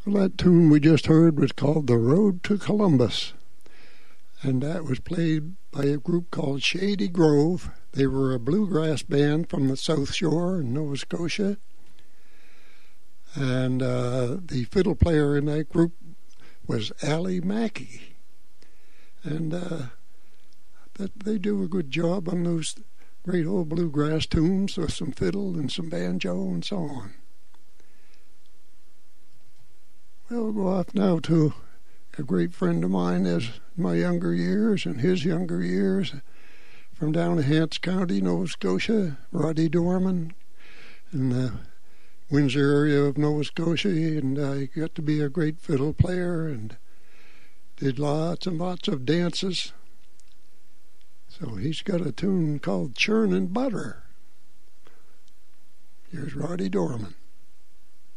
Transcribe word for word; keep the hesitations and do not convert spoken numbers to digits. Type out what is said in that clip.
Well, that tune we just heard was called The Road to Columbus, and that was played by a group called Shady Grove. They were a bluegrass band from the South Shore in Nova Scotia, and uh, the fiddle player in that group was Allie Mackey, and uh, that they do a good job on those great old bluegrass tunes with some fiddle and some banjo and so on. We'll go off now to a great friend of mine as my younger years and his younger years from down in Hants County, Nova Scotia, Roddy Dorman, in the Windsor area of Nova Scotia, and I got to be a great fiddle player and did lots and lots of dances. So he's got a tune called Churnin' Butter. Here's Roddy Dorman.